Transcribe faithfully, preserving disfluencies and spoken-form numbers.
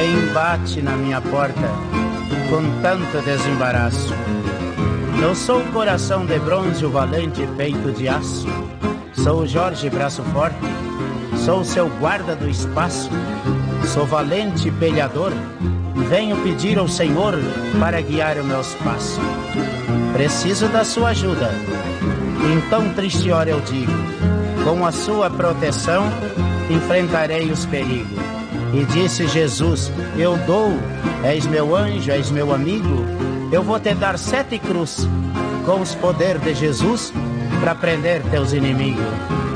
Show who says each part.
Speaker 1: Quem bate na minha porta com tanto desembaraço? Eu sou o coração de bronze, o valente peito de aço. Sou o Jorge Braço Forte, sou o seu guarda do espaço. Sou valente peleador, venho pedir ao Senhor para guiar os meus passos. Preciso da sua ajuda, em tão triste hora eu digo, com a sua proteção enfrentarei os perigos. E disse Jesus, eu dou, és meu anjo, és meu amigo, eu vou te dar sete cruz, com os poderes de Jesus, para prender teus inimigos.